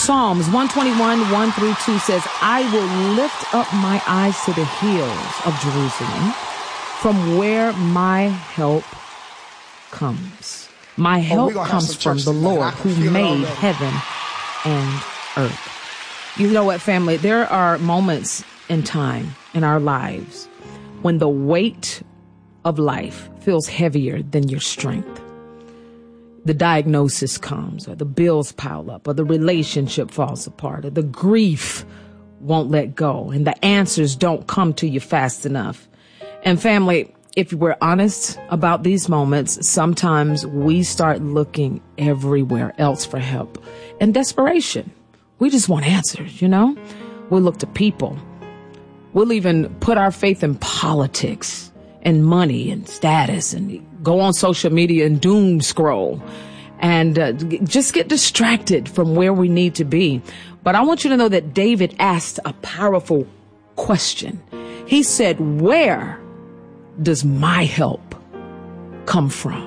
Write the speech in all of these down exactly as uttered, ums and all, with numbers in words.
Psalms one twenty-one, one through two says, I will lift up my eyes to the hills of Jerusalem, from where my help comes. My help oh, comes from the Lord who made heaven and earth. You know what, family? There are moments in time in our lives when the weight of life feels heavier than your strength. The diagnosis comes, or the bills pile up, or the relationship falls apart, or the grief won't let go, and the answers don't come to you fast enough. And family, if we're honest about these moments, sometimes we start looking everywhere else for help. In desperation, we just want answers, you know? We'll look to people. We'll even put our faith in politics and money and status and go on social media and doom scroll and uh, just get distracted from where we need to be. But I want you to know that David asked a powerful question. He said, where does my help come from?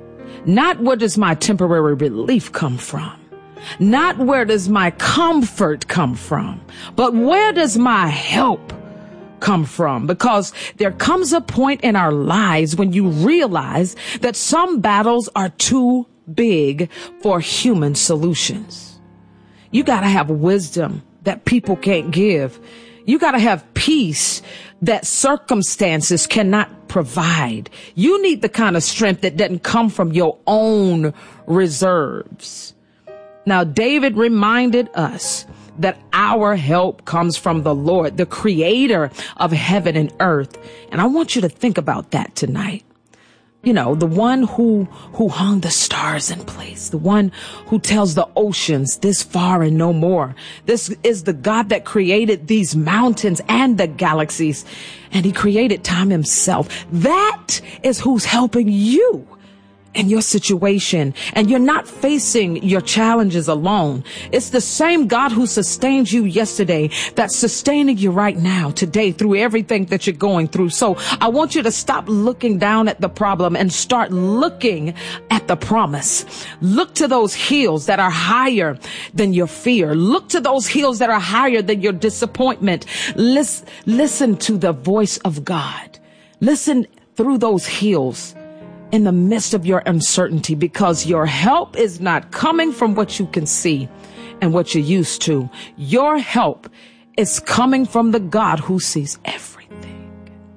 Not where does my temporary relief come from? Not where does my comfort come from? But where does my help come from? Because there comes a point in our lives when you realize that some battles are too big for human solutions. You got to have wisdom that people can't give. You got to have peace that circumstances cannot provide. You need the kind of strength that doesn't come from your own reserves. Now, David reminded us that our help comes from the Lord, the creator of heaven and earth. And I want you to think about that tonight. You know, the one who, who hung the stars in place, the one who tells the oceans this far and no more. This is the God that created these mountains and the galaxies, and he created time himself. That is who's helping you in your situation, and you're not facing your challenges alone. It's the same God who sustained you yesterday that's sustaining you right now, today, through everything that you're going through. So I want you to stop looking down at the problem and start looking at the promise. Look to those hills that are higher than your fear. Look to those hills that are higher than your disappointment. Listen, listen to the voice of God. Listen through those hills in the midst of your uncertainty, because your help is not coming from what you can see and what you're used to. Your help is coming from the God who sees everything.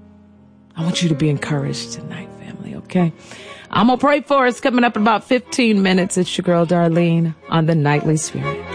I want you to be encouraged tonight, family, okay? I'm going to pray for us coming up in about fifteen minutes. It's your girl, Darlene, on the Nightly Spirit.